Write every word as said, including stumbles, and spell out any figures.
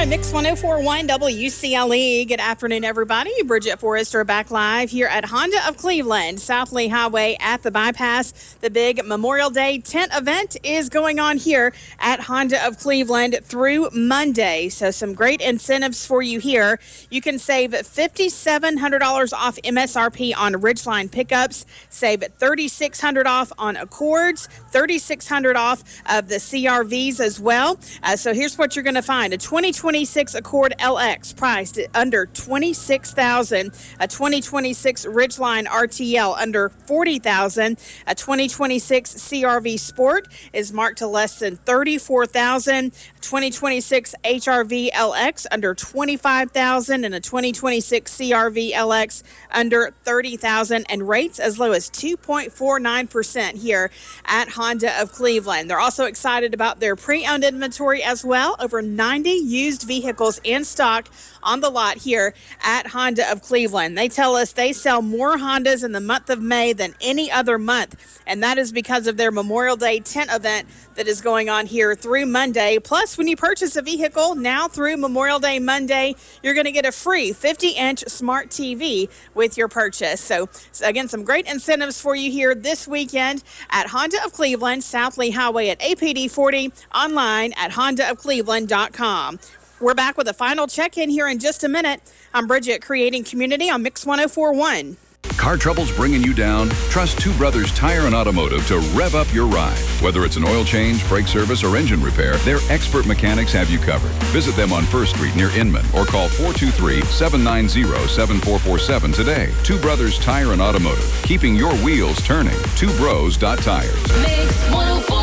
on Mix one oh four point one W C L E. Good afternoon, everybody. Bridget Forrester back live here at Honda of Cleveland, South Lee Highway at the bypass. The big Memorial Day tent event is going on here at Honda of Cleveland through Monday. So some great incentives for you here. You can save five thousand seven hundred dollars off M S R P on Ridgeline pickups, save three thousand six hundred dollars off on Accords, three thousand six hundred dollars off of the C R Vs as well. Uh, so here's what you're going to find. A twenty twenty-six Accord L X priced at under twenty-six thousand dollars. A twenty twenty-six Ridgeline R T L under forty thousand dollars. A twenty twenty-six C R V Sport is marked to less than thirty-four thousand dollars. twenty twenty-six H R V L X under twenty-five thousand dollars, and a twenty twenty-six C R V L X under thirty thousand dollars, and rates as low as two point four nine percent here at Honda of Cleveland. They're also excited about their pre-owned inventory as well. Over ninety used vehicles in stock on the lot here at Honda of Cleveland. They tell us they sell more Hondas in the month of May than any other month, and that is because of their Memorial Day tent event that is going on here through Monday. Plus, when you purchase a vehicle now through Memorial Day Monday, you're going to get a free fifty inch smart T V with your purchase. So, so again, some great incentives for you here this weekend at Honda of Cleveland, South Lee Highway at A P D forty, online at honda of cleveland dot com. We're back with a final check-in here in just a minute. I'm Bridget, creating community on Mix one oh four point one. Car troubles bringing you down? Trust Two Brothers Tire and Automotive to rev up your ride. Whether it's an oil change, brake service, or engine repair, their expert mechanics have you covered. Visit them on First Street near Inman or call four two three, seven nine zero, seven four four seven today. Two Brothers Tire and Automotive, keeping your wheels turning. two bros dot tires. Mix one oh four.